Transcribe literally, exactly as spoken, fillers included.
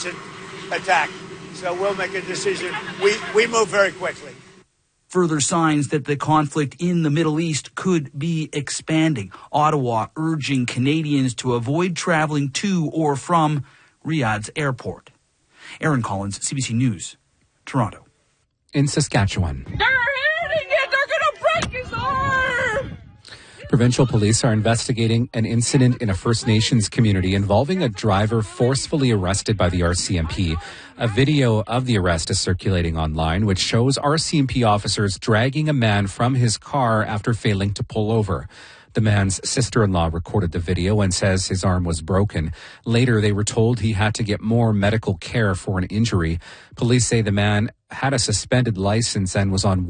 recent attack. So we'll make a decision. We, we move very quickly. Further signs that the conflict in the Middle East could be expanding. Ottawa urging Canadians to avoid traveling to or from Riyadh's airport. Aaron Collins, C B C News, Toronto. In Saskatchewan. They're hitting it! They're going to break his arm! Provincial police are investigating an incident in a First Nations community involving a driver forcefully arrested by the R C M P. A video of the arrest is circulating online, which shows R C M P officers dragging a man from his car after failing to pull over. The man's sister-in-law recorded the video and says his arm was broken. Later, they were told he had to get more medical care for an injury. Police say the man had a suspended license and was on